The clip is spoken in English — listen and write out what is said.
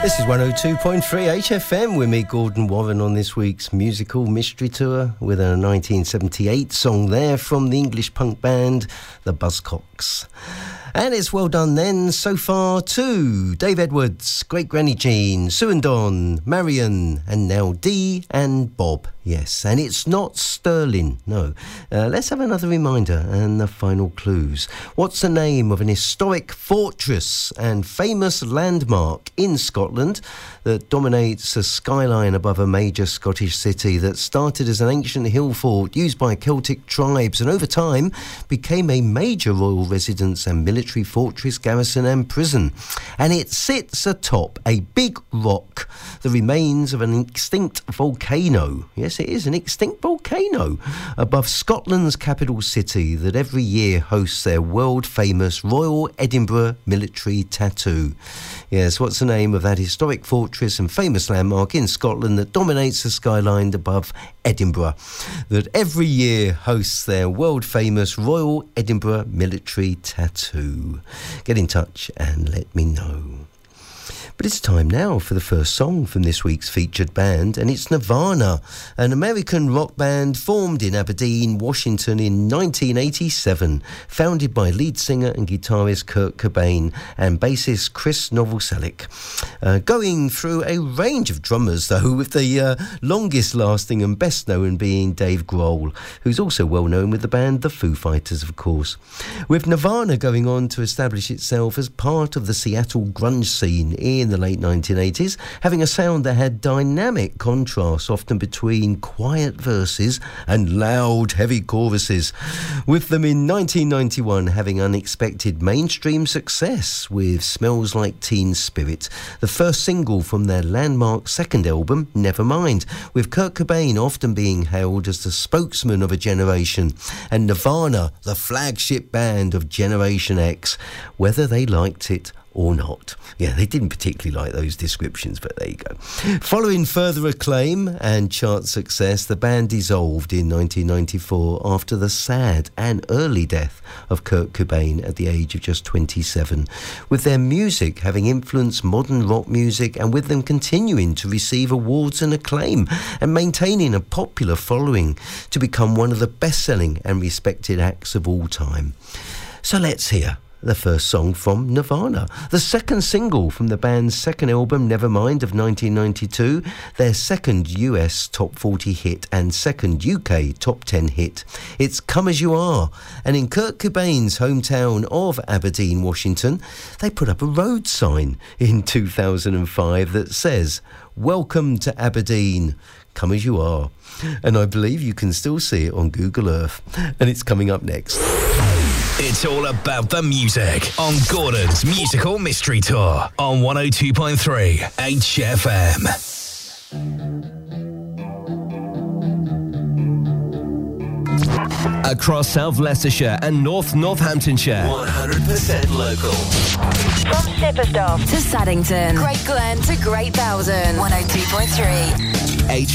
This is 102.3 HFM with me, Gordon Warren, on this week's musical mystery tour with a 1978 song there from the English punk band The Buzzcocks. And it's well done then so far to Dave Edwards, Great Granny Jean, Sue and Don, Marion, and now Dee and Bob. Yes, and it's not Sterling, no. Let's have another reminder and the final clues. What's the name of an historic fortress and famous landmark in Scotland that dominates a skyline above a major Scottish city that started as an ancient hill fort used by Celtic tribes and over time became a major royal residence and military fortress, garrison and prison? And it sits atop a big rock, the remains of an extinct volcano. Yes, it is an extinct volcano above Scotland's capital city that every year hosts their world-famous Royal Edinburgh Military Tattoo. Yes, what's the name of that historic fortress and famous landmark in Scotland that dominates the skyline above Edinburgh, that every year hosts their world-famous Royal Edinburgh Military Tattoo? Get in touch and let me know. But it's time now for the first song from this week's featured band, and it's Nirvana, an American rock band formed in Aberdeen, Washington in 1987, founded by lead singer and guitarist Kurt Cobain and bassist Chris Novoselic. Going through a range of drummers, though, with the longest lasting and best known being Dave Grohl, who's also well known with the band The Foo Fighters, of course. With Nirvana going on to establish itself as part of the Seattle grunge scene in the late 1980s, having a sound that had dynamic contrasts, often between quiet verses and loud, heavy choruses. With them in 1991 having unexpected mainstream success with Smells Like Teen Spirit, the first single from their landmark second album, Nevermind, with Kurt Cobain often being hailed as the spokesman of a generation, and Nirvana, the flagship band of Generation X, whether they liked it or not. Yeah, they didn't particularly like those descriptions, but there you go. Following further acclaim and chart success, the band dissolved in 1994 after the sad and early death of Kurt Cobain at the age of just 27, with their music having influenced modern rock music and with them continuing to receive awards and acclaim and maintaining a popular following to become one of the best-selling and respected acts of all time. So let's hear the first song from Nirvana, the second single from the band's second album, Nevermind, of 1992, their second US Top 40 hit and second UK Top 10 hit. It's Come As You Are, and in Kurt Cobain's hometown of Aberdeen, Washington, they put up a road sign in 2005 that says, "Welcome to Aberdeen, come as you are." And I believe you can still see it on Google Earth, and it's coming up next. It's all about the music on Gordon's Musical Mystery Tour on 102.3 HFM. Across South Leicestershire and North Northamptonshire. 100% local. From Sipperstoff to Saddington, Great Glen to Great Bowden. 102.3